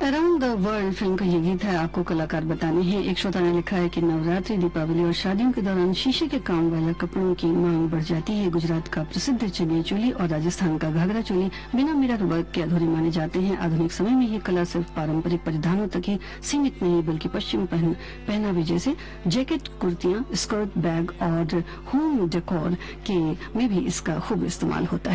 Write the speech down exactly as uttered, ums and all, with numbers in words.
Around the world film का ये गीत है, आपको कलाकार बताने हैं। एक श्रोता ने लिखा है कि नवरात्रि, दीपावली और शादियों के दौरान शीशे के काम वाले कपड़ों की मांग बढ़ जाती है। गुजरात का प्रसिद्ध चनिया चोली और राजस्थान का घाघरा चोली बिना मिरर वर्क के अधूरे माने जाते हैं। आधुनिक समय में ये कला सिर्फ पारंपरिक परिधानों तक ही सीमित नहीं, बल्कि पश्चिमी पहन, पहनावे जैसे जैकेट, कुर्तियां, स्कर्ट, बैग और होम डेकोर के में भी इसका खूब इस्तेमाल होता है।